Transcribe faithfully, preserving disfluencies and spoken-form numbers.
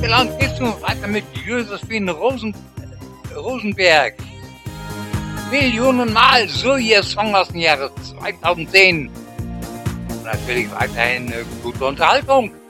lang geht's nun weiter mit Josephine Rosen, Rosenberg. Millionenmal, so ihr Song aus dem Jahre zweitausendzehn. Und natürlich weiterhin äh, gute Unterhaltung.